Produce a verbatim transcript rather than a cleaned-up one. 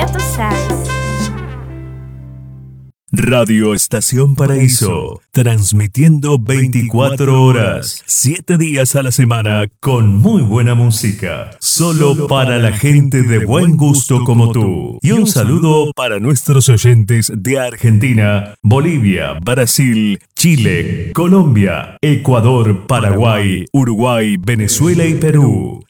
tú sabes. Radio Estación Paraíso, transmitiendo veinticuatro horas, siete días a la semana, con muy buena música, solo para la gente de buen gusto como tú. Y un saludo para nuestros oyentes de Argentina, Bolivia, Brasil, Chile, Colombia, Ecuador, Paraguay, Uruguay, Venezuela y Perú.